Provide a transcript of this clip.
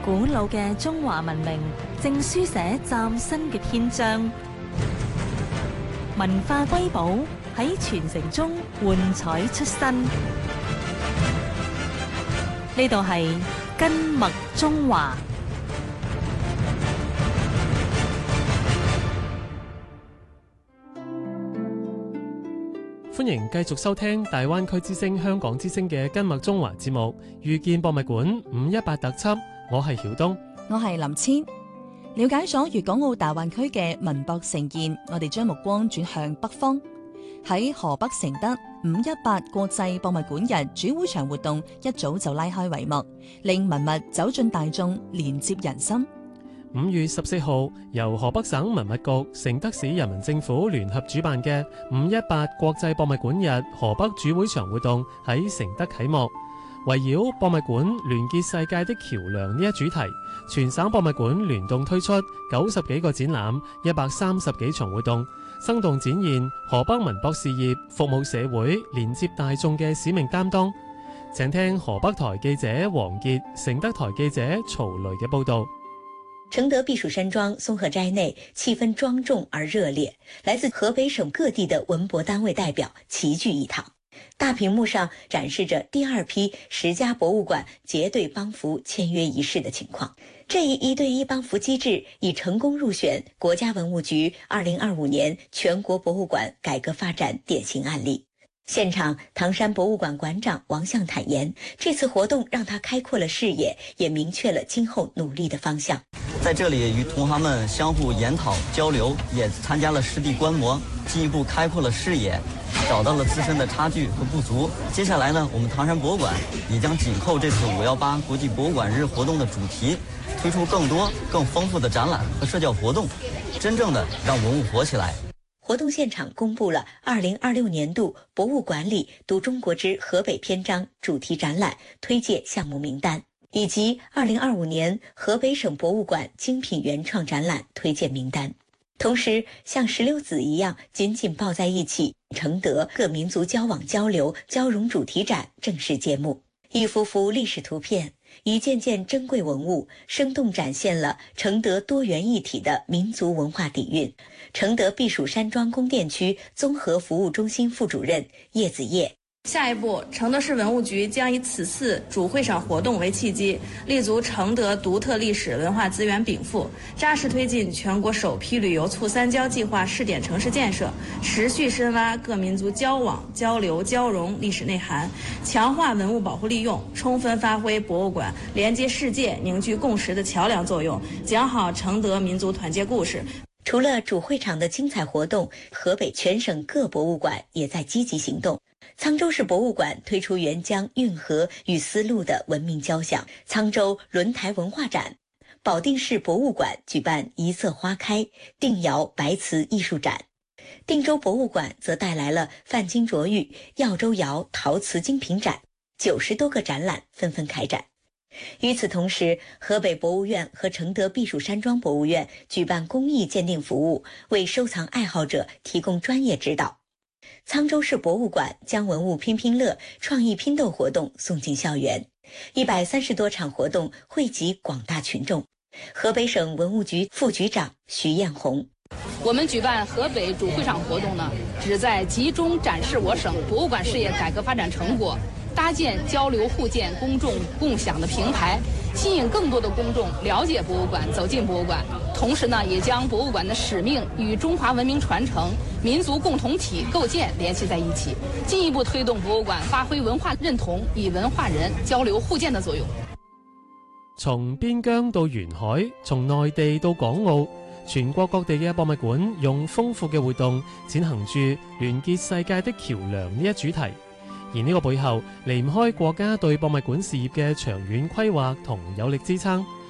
古老嘅中華文明正書寫嶄新嘅篇章，文化瑰寶喺傳承中喚彩出新。呢度係根脈中華。 歡迎繼續收聽大灣區之聲香港之聲嘅根脈中華節目，遇見博物館518特輯，我係曉東， 我係林千。了解咗粵港澳大灣區嘅文博盛宴，我哋將目光轉向北方。喺河北承德518國際博物館日主會場活動一早就拉開帷幕，令文物走進大眾，連接人心。 5月14號，由河北省文物局、承德市人民政府聯合主辦嘅518國際博物館日河北主會場活動喺承德啟幕。圍繞博物館連結世界的橋樑呢一主題，全省博物館聯動推出90幾個展覽、130幾場活動，生動展現河北文博事業服務社會、連接大眾嘅使命擔當。請聽河北台記者黃傑、承德台記者曹雷嘅報導。 承德避暑山莊松鶴齋內氣氛莊重而熱烈，來自河北省各地的文博單位代表齊聚一堂。大屏幕上展示着第二批10家博物館結對幫扶簽約儀式的情況。這一1對1幫扶機制已成功入選國家文物局2025年全國博物館改革發展典型案例。現場，唐山博物館館長王向坦言，這次活動讓他開闊了視野，也明確了今後努力的方向。 在這裡與同行們相互研討交流，也參加了實地觀摩，進一步開闊了視野，找到了自身的差距和不足。接下來呢，我們唐山博物館也將緊扣這次518國際博物館日活動的主題，推出更多更豐富的展覽和社交活動，真正的讓文物活起來。 活動現場公布了2026年度博物館里讀中國之河北篇章主題展覽推介項目名單，以及2025年河北省博物館精品原創展覽推薦名單。同時，像石榴籽一樣緊緊抱在一起，承德各民族交往交流交融主題展正式揭幕。一幅幅歷史圖片，一件件珍貴文物，生動展現了承德多元一體的民族文化底蘊。承德避暑山莊宮殿區綜合服務中心副主任葉子葉， 下一步，承德市文物局將以此次主會場活動為契機，立足承德獨特歷史文化資源稟賦，扎實推進全國首批旅遊促三交計劃試點城市建設，持續深挖各民族交往、交流、交融歷史內涵，強化文物保護利用，充分發揮博物館連接世界、凝聚共識的橋樑作用，講好承德民族團結故事。 除了主會場的精彩活動，河北全省各博物館也在積極行動。滄州市博物館推出沅江運河與絲路的文明交響滄州輪台文化展，保定市博物館舉辦一色花開定窯白瓷藝術展，定州博物館則帶來了范金琢玉耀州窯陶瓷精品展，90多個展覽紛紛開展。與此同時，河北博物院和承德避暑山莊博物院舉辦公益鑑定服務，為收藏愛好者提供專業指導。滄州市博物館將文物拼拼樂、創意拼鬥活動送進校園，130多場活動惠及廣大群眾。河北省文物局副局長徐艷紅， 我們舉辦河北主會場活動呢，旨在集中展示我省博物館事業改革發展成果，搭建交流互鉴、公眾共享的平台，吸引更多的公眾了解博物館、走進博物館。同時呢，也將博物館的使命與中華文明傳承、民族共同體構建聯繫在一起，進一步推動博物館發揮文化認同與文化人交流互鑑的作用。 從邊疆到沿海，從內地到港澳，全國各地嘅博物館用豐富嘅活動踐行住聯結世界的橋樑呢一主題。而呢個背後離唔開國家對博物館事業嘅長遠規劃同有力支撐。